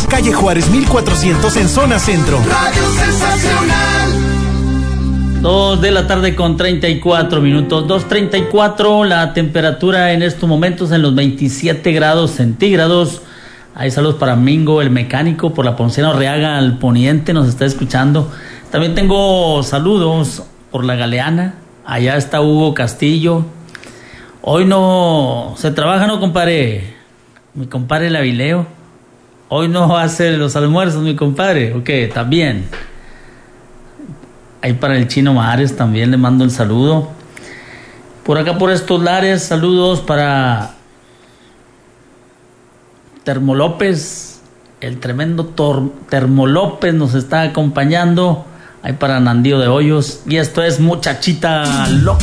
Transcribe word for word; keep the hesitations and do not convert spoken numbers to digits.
calle Juárez mil cuatrocientos en zona centro. Radio Sensacional. Dos de la tarde con treinta y cuatro minutos, dos treinta y cuatro, la temperatura en estos momentos en los veintisiete grados centígrados. Hay saludos para Mingo, el mecánico, por la Ponciano Reaga al poniente, nos está escuchando. También tengo saludos por la Galeana, allá está Hugo Castillo. Hoy no se trabaja, ¿no, compadre? Mi compadre el Avileo. Hoy no hace los almuerzos, mi compadre. Ok, también. Ahí para el Chino Mares también le mando el saludo. Por acá, por estos lares, saludos para Termo López. El tremendo Tor- Termo López nos está acompañando. Ahí para Nandío de Hoyos. Y esto es Muchachita Loca.